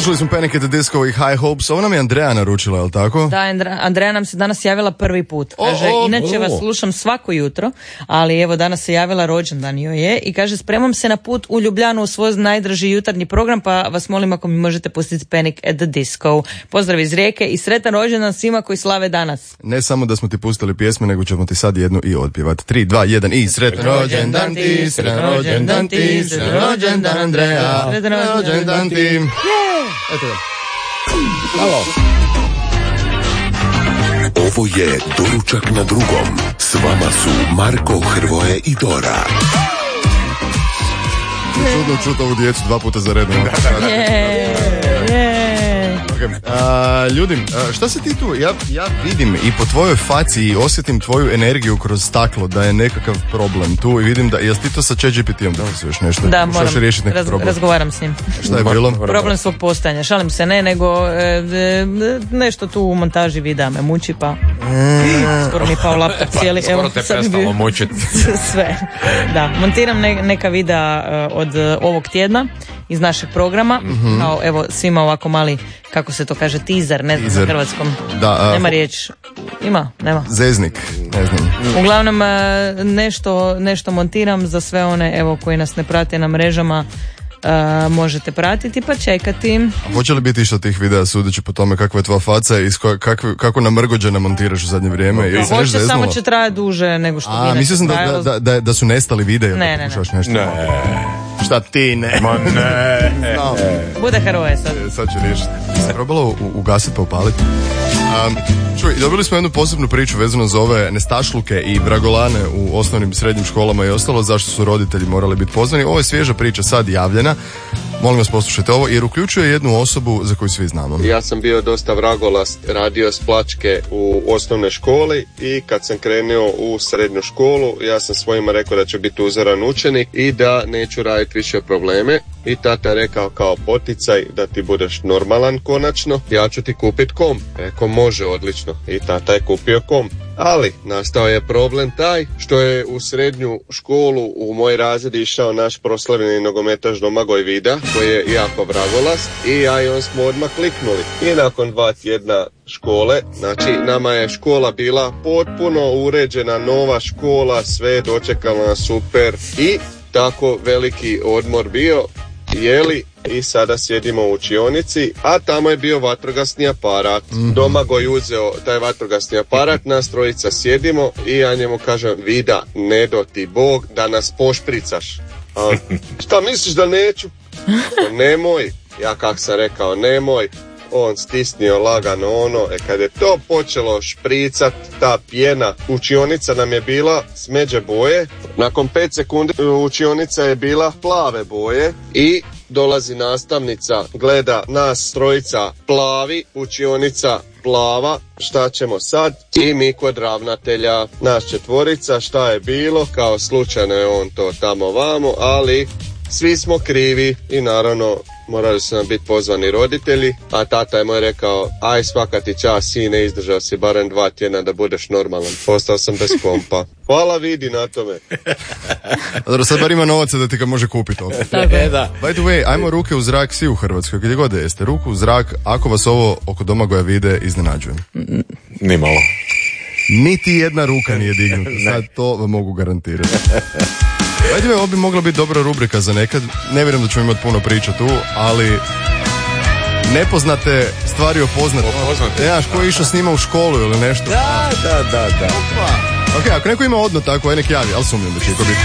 Slušali smo Panic at the Disco i High Hopes. Ovo nam je Andreja naručila, je li tako? Da, Andreja nam se danas javila prvi put. Kaže, inače vas slušam svako jutro, ali evo danas se javila, rođendan joj je i kaže, spremam se na put u Ljubljanu u svoj najdraži jutarnji program, pa vas molim ako mi možete pustiti Panic at the Disco. Pozdrav iz Rijeke i sretan rođendan svima koji slave danas. Ne samo da smo ti pustili pjesme, nego ćemo ti sad jednu i otpjevati. 3, 2, 1 i sretan rođendan ti, sretan rođendan ti, sretan rođendan Andreja, sretan rođendan ti. Eto je. Halo. Ovo je Doručak na drugom. S vama su Marko, Hrvoje i Dora. Čudno čuti ovu djecu 2 puta za redom. Ljudi, šta se ti tu, ja vidim i po tvojoj faci i osjetim tvoju energiju kroz staklo da je nekakav problem tu i vidim da, jesi ti to sa ChatGPT-om, da li si još nešto? Da, moram, razgovaram s njim. Šta je bilo? Problem svog postojanja, šalim se, ne, nego nešto tu u montaži videa me muči, pa skoro mi pao laptop cijeli. Skoro te prestalo mučiti. Sve, da, montiram neka videa od ovog tjedna iz našeg programa, kao evo svima ovako mali, kako se to kaže, teaser, ne znam na hrvatskom, da, nema riječ, nema. Zeznik, ne znam. Uglavnom nešto montiram za sve one evo koji nas ne prate na mrežama, možete pratiti pa čekati. A hoće li biti išta tih videa sudeći po tome kakva je tvoja faca i kako namrgođena montiraš u zadnje vrijeme? No, hoće, samo će trajati duže nego što bi. Mislio sam da su nestali videi. Ne. Šta ti ne? Ma ne. No. Bude heroje sad. Sad ću riješiti. Sam probala ugasiti pa upaliti. Čuj, dobili smo jednu posebnu priču vezano za ove nestašluke i vragolane u osnovnim i srednjim školama i ostalo, zašto su roditelji morali biti pozvani. Ovo je svježa priča sad javljena. Molim vas poslušajte ovo jer uključuje jednu osobu za koju svi znamo. Ja sam bio dosta vragolast, radio s plačke u osnovnoj školi i kad sam krenuo u srednju školu ja sam svojima rekao da ću biti uzoran učenik i da neću raditi više probleme. I tata je rekao kao poticaj da ti budeš normalan konačno, ja ću ti kupiti komp. Rekao može, odlično. I tata je kupio komp. Ali nastao je problem taj što je u srednju školu u moj razred išao naš proslavljeni nogometaš Domagoj Vida koji je jako vragolast i ja i on smo odmah kliknuli. I nakon 2 tjedna škole, znači nama je škola bila potpuno uređena, nova škola, sve dočekala super i tako veliki odmor bio. Jeli i sada sjedimo u učionici, a tamo je bio vatrogasni aparat. Domagoj uzeo taj vatrogasni aparat, nas trojica sjedimo i ja njemu kažem, Vida, ne do ti Bog da nas pošpricaš. A, šta misliš da neću? Nemoj. Ja kak sam rekao, nemoj. On stisnio lagano ono, kad je to počelo špricat, ta pjena, učionica nam je bila smeđe boje, nakon 5 sekundi učionica je bila plave boje i dolazi nastavnica, gleda nas trojica plavi, učionica plava, šta ćemo sad? I mi kod ravnatelja, nas 4, šta je bilo, kao slučajno je on to tamo vamo, ali svi smo krivi i naravno morali su nam biti pozvani roditelji, a tata je moj rekao, aj svaka ti čast sine, izdržao si barem 2 tjedna da budeš normalan. Ostao sam bez kompa. Hvala Vidi na tome. Dobro, sad bar ima novaca da ti ga može kupiti opet. Da. By the way, ajmo ruke u zrak svi u Hrvatskoj, gdje god jeste. Ruku u zrak, ako vas ovo oko Domagoja Vide iznenađuje. Nimalo. Niti jedna ruka nije dignuta, sad to vam mogu garantirati. Ajde, ovo bi mogla biti dobra rubrika za nekad. Ne vjerujem da ćemo imati puno priča tu, ali nepoznate stvari o poznatim. Znaš, ko je išao s njima u školu ili nešto? Da. Ok, ako neko ima odno tako, nek javi, ali sumnjam da će iko biti.